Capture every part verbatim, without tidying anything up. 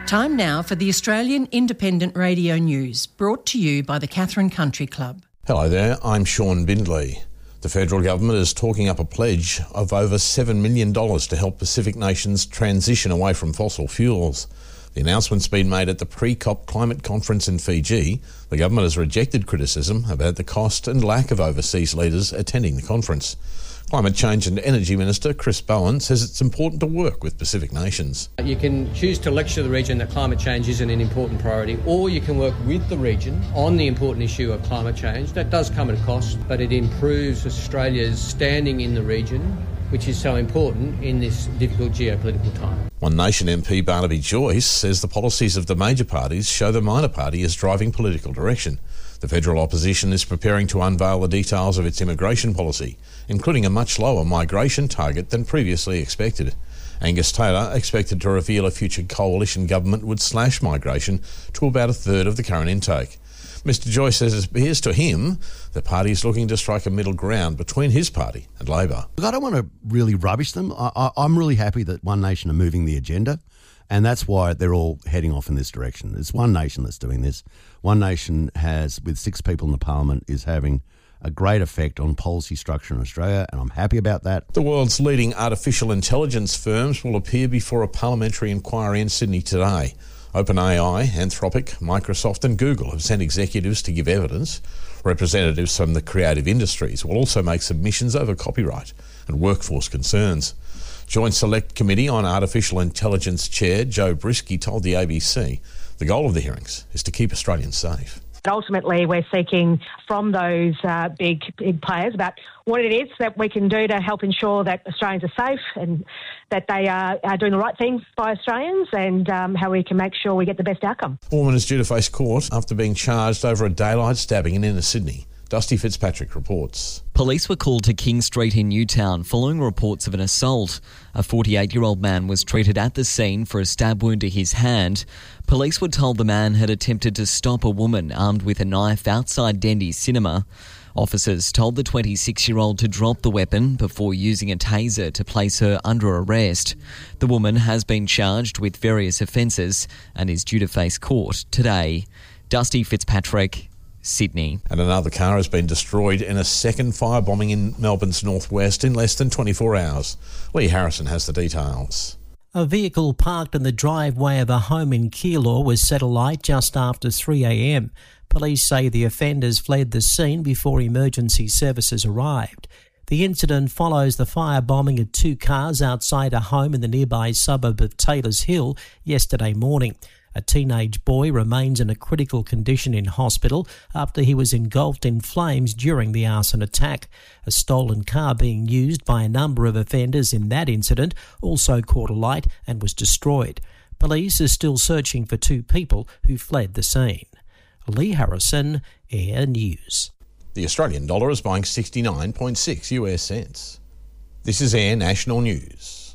Time now for the Australian Independent Radio News, brought to you by the Catherine Country Club. Hello there, I'm Sean Bindley. The federal government is talking up a pledge of over seven million dollars to help Pacific nations transition away from fossil fuels. The announcement's been made at the pre-COP climate conference in Fiji. The government has rejected criticism about the cost and lack of overseas leaders attending the conference. Climate Change and Energy Minister Chris Bowen says it's important to work with Pacific nations. You can choose to lecture the region that climate change isn't an important priority, or you can work with the region on the important issue of climate change. That does come at a cost, but it improves Australia's standing in the region, which is so important in this difficult geopolitical time. One Nation M P Barnaby Joyce says the policies of the major parties show the minor party is driving political direction. The federal opposition is preparing to unveil the details of its immigration policy, including a much lower migration target than previously expected. Angus Taylor expected to reveal a future coalition government would slash migration to about a third of the current intake. Mister Joyce says it appears to him the party is looking to strike a middle ground between his party and Labor. Look, I don't want to really rubbish them. I, I, I'm really happy that One Nation are moving the agenda, and that's why they're all heading off in this direction. It's One Nation that's doing this. One Nation has, with six people in the parliament, is having a great effect on policy structure in Australia, and I'm happy about that. The world's leading artificial intelligence firms will appear before a parliamentary inquiry in Sydney today. OpenAI, Anthropic, Microsoft and Google have sent executives to give evidence. Representatives from the creative industries will also make submissions over copyright and workforce concerns. Joint Select Committee on Artificial Intelligence Chair Joe Brisky told the A B C the goal of the hearings is to keep Australians safe. Ultimately, we're seeking from those uh, big, big players about what it is that we can do to help ensure that Australians are safe and that they are, are doing the right thing by Australians, and um, how we can make sure we get the best outcome. A woman is due to face court after being charged over a daylight stabbing in inner Sydney. Dusty Fitzpatrick reports. Police were called to King Street in Newtown following reports of an assault. A forty-eight-year-old man was treated at the scene for a stab wound to his hand. Police were told the man had attempted to stop a woman armed with a knife outside Dendy Cinema. Officers told the twenty-six-year-old to drop the weapon before using a taser to place her under arrest. The woman has been charged with various offences and is due to face court today. Dusty Fitzpatrick, Sydney. And another car has been destroyed in a second firebombing in Melbourne's northwest in less than twenty-four hours. Lee Harrison has the details. A vehicle parked in the driveway of a home in Keilor was set alight just after three a.m. Police say the offenders fled the scene before emergency services arrived. The incident follows the firebombing of two cars outside a home in the nearby suburb of Taylors Hill yesterday morning. A teenage boy remains in a critical condition in hospital after he was engulfed in flames during the arson attack. A stolen car being used by a number of offenders in that incident also caught alight and was destroyed. Police are still searching for two people who fled the scene. Lee Harrison, Air News. The Australian dollar is buying sixty-nine point six U S cents. This is Air National News.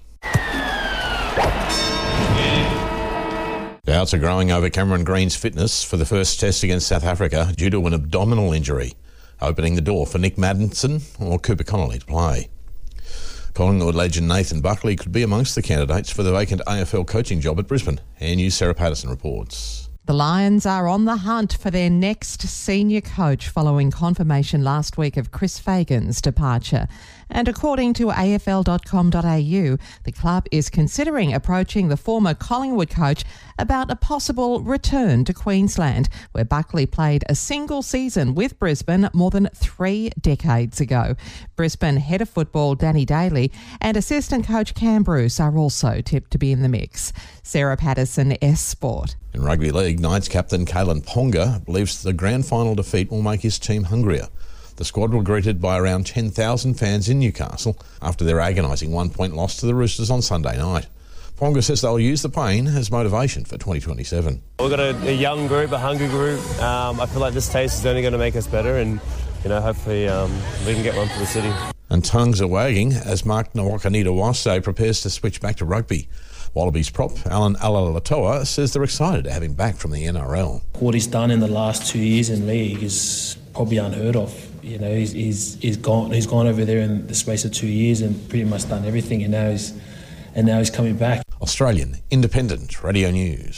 Doubts are growing over Cameron Green's fitness for the first test against South Africa due to an abdominal injury, opening the door for Nick Maddinson or Cooper Connolly to play. Collingwood legend Nathan Buckley could be amongst the candidates for the vacant A F L coaching job at Brisbane. Air News' Sarah Patterson reports. The Lions are on the hunt for their next senior coach following confirmation last week of Chris Fagan's departure. And according to A F L dot com dot A U, the club is considering approaching the former Collingwood coach about a possible return to Queensland, where Buckley played a single season with Brisbane more than three decades ago. Brisbane head of football Danny Daly and assistant coach Cam Bruce are also tipped to be in the mix. Sarah Patterson, S Sport. In rugby league, Knights captain Kalen Ponga believes the grand final defeat will make his team hungrier. The squad were greeted by around ten thousand fans in Newcastle after their agonising one-point loss to the Roosters on Sunday night. Ponga says they'll use the pain as motivation for twenty twenty-seven. We've got a, a young group, a hungry group. Um, I feel like this taste is only going to make us better, and you know, hopefully um, we can get one for the city. And tongues are wagging as Mark Nawakanita-Wase prepares to switch back to rugby. Wallabies prop Alan Alalatoa says they're excited to have him back from the N R L. What he's done in the last two years in league is probably unheard of. You know, he's, he's, he's gone he's gone over there in the space of two years and pretty much done everything, and now he's and now he's coming back. Australian Independent Radio News.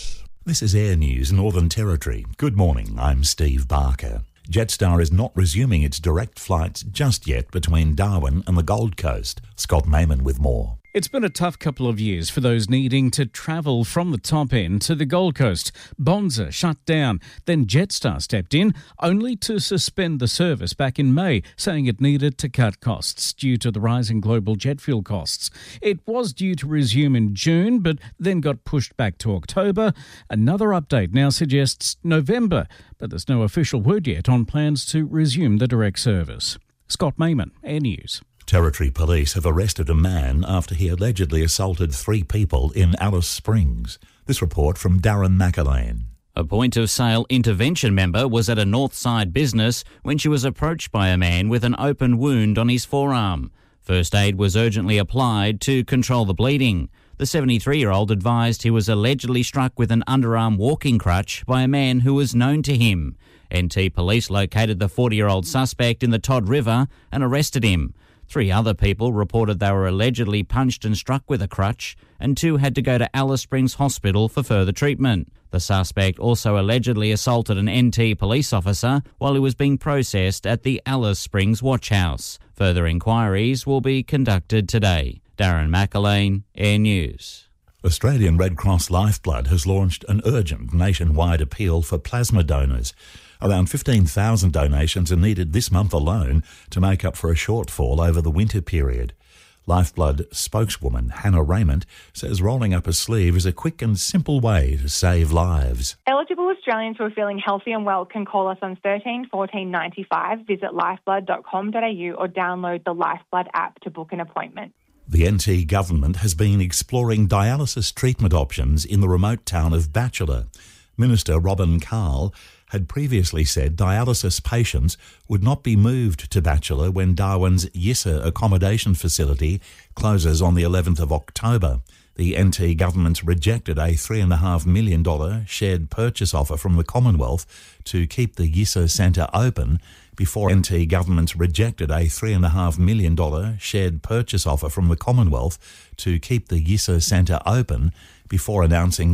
This is Air News Northern Territory. Good morning, I'm Steve Barker. Jetstar is not resuming its direct flights just yet between Darwin and the Gold Coast. Scott Mayman with more. It's been a tough couple of years for those needing to travel from the top end to the Gold Coast. Bonza shut down. Then Jetstar stepped in, only to suspend the service back in May, saying it needed to cut costs due to the rising global jet fuel costs. It was due to resume in June, but then got pushed back to October. Another update now suggests November, but there's no official word yet on plans to resume the direct service. Scott Mayman, Air News. Territory Police have arrested a man after he allegedly assaulted three people in Alice Springs. This report from Darren McAlane. A point-of-sale intervention member was at a Northside business when she was approached by a man with an open wound on his forearm. First aid was urgently applied to control the bleeding. The seventy-three-year-old advised he was allegedly struck with an underarm walking crutch by a man who was known to him. N T Police located the forty-year-old suspect in the Todd River and arrested him. Three other people reported they were allegedly punched and struck with a crutch, and two had to go to Alice Springs Hospital for further treatment. The suspect also allegedly assaulted an N T police officer while he was being processed at the Alice Springs Watch House. Further inquiries will be conducted today. Darren McAlane, Air News. Australian Red Cross Lifeblood has launched an urgent nationwide appeal for plasma donors. Around fifteen thousand donations are needed this month alone to make up for a shortfall over the winter period. Lifeblood spokeswoman Hannah Raymond says rolling up a sleeve is a quick and simple way to save lives. Eligible Australians who are feeling healthy and well can call us on thirteen fourteen ninety-five, visit lifeblood dot com dot a u or download the Lifeblood app to book an appointment. The N T government has been exploring dialysis treatment options in the remote town of Batchelor. Minister Robin Carl had previously said dialysis patients would not be moved to Batchelor when Darwin's Yissa accommodation facility closes on the eleventh of October. The N T government rejected a three point five million dollars shared purchase offer from the Commonwealth to keep the Yissa Centre open before N T government rejected a three point five million dollars shared purchase offer from the Commonwealth to keep the Yissa Centre open before announcing